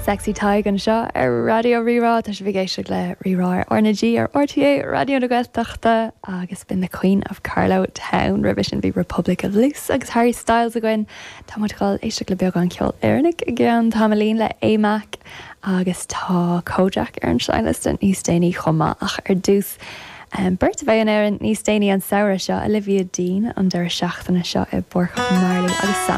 Sexy Taig an seo ar radio rirá tá sé bhgéiste le rirá ornaG ar RTA radio na Gaeltachta agus bin the Queen of Carlow Town revision bhí Republic of Loose agus Harry Styles a gin tá muáil éiste le beag an ceol airnig a gceann tamlín le éimeach agus tá Kojak ar an Seinlist an níos déanaí chuma ach ar dús Bert bheith an ar an níos déanaí an saoire seo Olivia Dean an deir seachtainna seo i Borcha Marley agus Sam